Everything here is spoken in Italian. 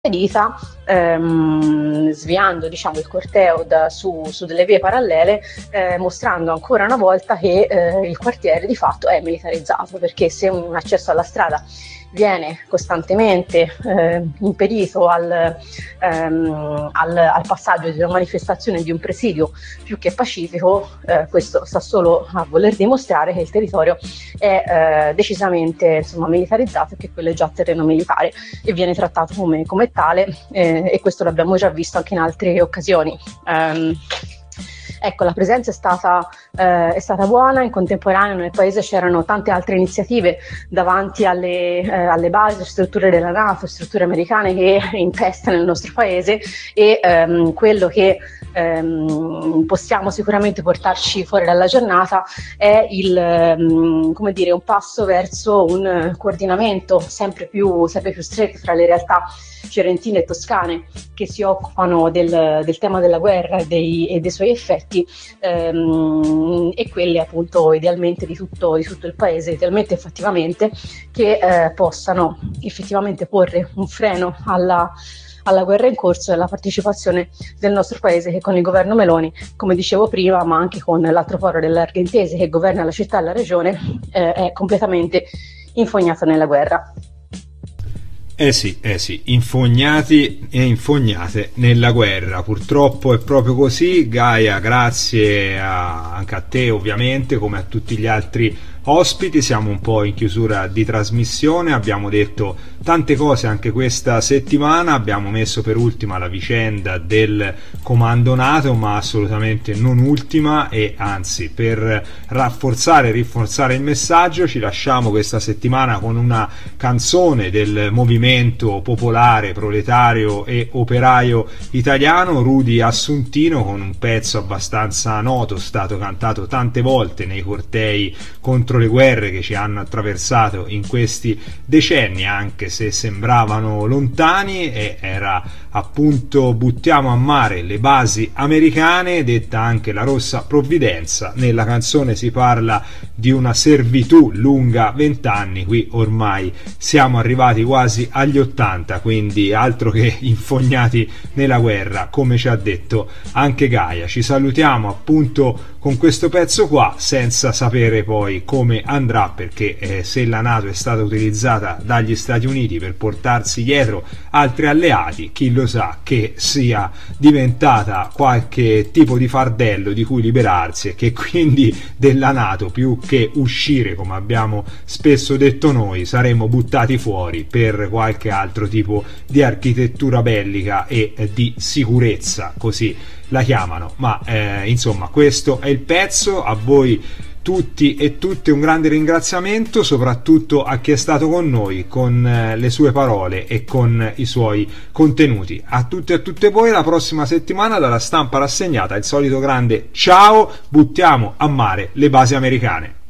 ferita, sviando diciamo il corteo su delle vie parallele, mostrando ancora una volta che il quartiere di fatto è militarizzato, perché se un accesso alla strada viene costantemente impedito al passaggio di una manifestazione, di un presidio più che pacifico, questo sta solo a voler dimostrare che il territorio è decisamente militarizzato e che quello è già terreno militare e viene trattato come tale, e questo l'abbiamo già visto anche in altre occasioni. Ecco, la presenza è stata buona. In contemporanea nel paese c'erano tante altre iniziative davanti alle basi, strutture della NATO, strutture americane che impestano il nostro paese, e quello che possiamo sicuramente portarci fuori dalla giornata è un passo verso un coordinamento sempre più stretto fra le realtà fiorentine e toscane che si occupano del tema della guerra e dei suoi effetti, e quelle appunto idealmente di tutto il paese, idealmente effettivamente, che possano effettivamente porre un freno alla guerra in corso e alla partecipazione del nostro paese, che con il governo Meloni, come dicevo prima, ma anche con l'altro foro dell'Argentese che governa la città e la regione, è completamente infognato nella guerra. Eh sì, infognati e infognate nella guerra, purtroppo è proprio così. Gaia, grazie anche a te ovviamente, come a tutti gli altri ospiti. Siamo un po' in chiusura di trasmissione, abbiamo detto tante cose anche questa settimana, abbiamo messo per ultima la vicenda del comando NATO, ma assolutamente non ultima, e anzi, per rafforzare e rinforzare il messaggio, ci lasciamo questa settimana con una canzone del movimento popolare, proletario e operaio italiano, Rudy Assuntino, con un pezzo abbastanza noto, stato cantato tante volte nei cortei contro le guerre che ci hanno attraversato in questi decenni, anche se sembravano lontani, e era appunto "Buttiamo a mare le basi americane", detta anche la Rossa Provvidenza. Nella canzone si parla di una servitù lunga 20 anni, qui ormai siamo arrivati quasi agli 80, quindi altro che infognati nella guerra, come ci ha detto anche Gaia. Ci salutiamo appunto con questo pezzo qua, senza sapere poi come andrà, perché se la NATO è stata utilizzata dagli Stati Uniti per portarsi dietro altri alleati, chi lo sa che sia diventata qualche tipo di fardello di cui liberarsi, e che quindi della NATO, più che uscire, come abbiamo spesso detto noi, saremo buttati fuori per qualche altro tipo di architettura bellica e di sicurezza, così la chiamano. Ma insomma, questo è il pezzo. A voi tutti e tutte un grande ringraziamento, soprattutto a chi è stato con noi, con le sue parole e con i suoi contenuti. A tutti e a tutte voi, la prossima settimana dalla Stampa Rassegnata il solito grande ciao, buttiamo a mare le basi americane.